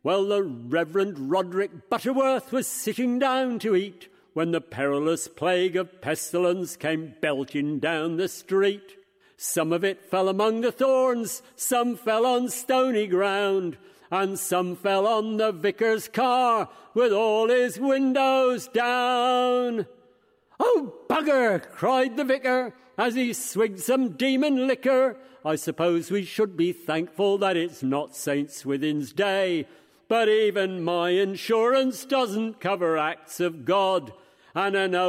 Well, the Reverend Roderick Butterworth was sitting down to eat when the perilous plague of pestilence came belching down the street. Some of it fell among the thorns, some fell on stony ground, and some fell on the vicar's car with all his windows down. "Oh, bugger!" cried the vicar, as he swigged some demon liquor. "I suppose we should be thankful that it's not St. Swithin's Day, but even my insurance doesn't cover acts of God, and I know